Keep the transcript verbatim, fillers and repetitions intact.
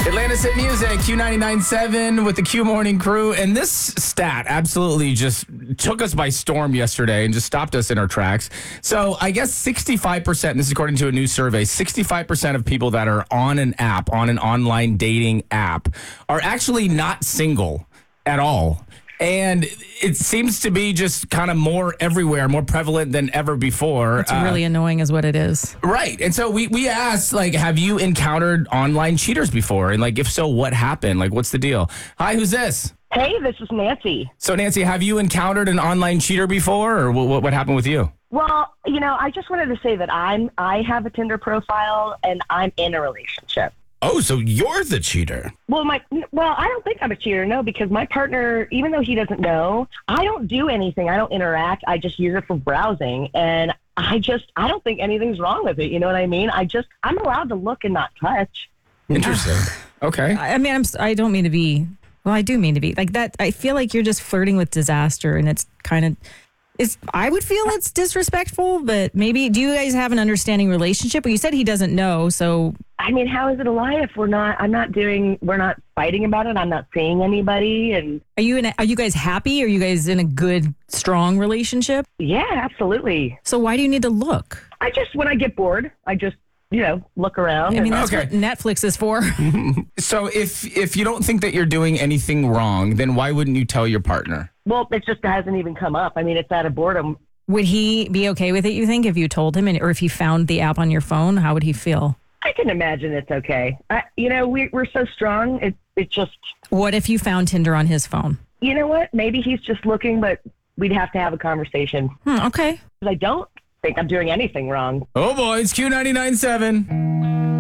Atlanta's Hit Music, Q ninety-nine point seven with the Q Morning Crew. And this stat absolutely just took us by storm yesterday and just stopped us in our tracks. So I guess sixty-five percent, this is according to a new survey, sixty-five percent of people that are on an app, on an online dating app, are actually not single at all. And it seems to be just kind of more everywhere, more prevalent than ever before. It's really uh, annoying is what it is. Right. And so we, we asked, like, have you encountered online cheaters before? And, like, if so, what happened? Like, what's the deal? Hi, who's this? Hey, this is Nancy. So, Nancy, have you encountered an online cheater before, or what, what happened with you? Well, you know, I just wanted to say that I'm I have a Tinder profile, and I'm in a relationship. Oh, so you're the cheater. Well, my well, I don't think I'm a cheater, no, because my partner, even though he doesn't know, I don't do anything. I don't interact. I just use it for browsing, and I just I don't think anything's wrong with it. You know what I mean? I just I'm allowed to look and not touch. Interesting. Okay. I mean, I'm I don't mean to be. Well, I do mean to be like that. I feel like you're just flirting with disaster, and it's kind of. It's, I would feel it's disrespectful, but maybe, do you guys have an understanding relationship? Well, you said he doesn't know, so. I mean, how is it a lie if we're not, I'm not doing, we're not fighting about it. I'm not seeing anybody. And Are you in a, are you guys happy? Are you guys in a good, strong relationship? Yeah, absolutely. So why do you need to look? I just, when I get bored, I just, you know, look around. I mean, that's Okay. what Netflix is for. So if if you don't think that you're doing anything wrong, then why wouldn't you tell your partner? Well, it just hasn't even come up. I mean, it's out of boredom. Would he be okay with it, you think, if you told him, and or if he found the app on your phone? How would he feel? I can imagine it's okay. I, you know, we, we're so strong. It, it just, What if you found Tinder on his phone? you know what? Maybe he's just looking, but we'd have to have a conversation. Hmm, okay. Because I don't think I'm doing anything wrong. Oh, boy, it's Q ninety-nine point seven.